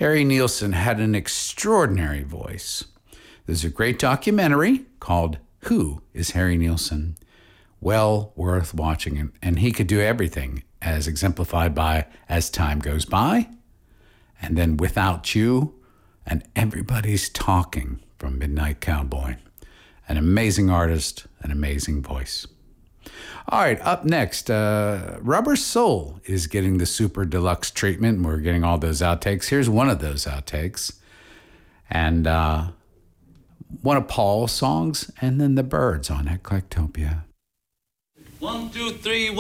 Harry Nilsson had an extraordinary voice. There's a great documentary called Who is Harry Nilsson? Well worth watching, and he could do everything as exemplified by As Time Goes By, and then Without You, and Everybody's Talking from Midnight Cowboy. An amazing artist, an amazing voice. All right, up next, Rubber Soul is getting the super deluxe treatment, and we're getting all those outtakes. Here's one of those outtakes, and one of Paul's songs, and then the Byrds on Eclectopia. 1, 2, 3, 1.